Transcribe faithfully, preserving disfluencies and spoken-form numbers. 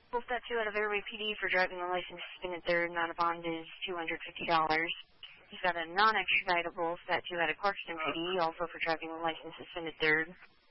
Well, Step two out of Airway P D for driving the license suspended third. Amount of bond is two hundred fifty dollars. He's got a non-extraditable Step two out of Clarkston P D, also for driving the license suspended third.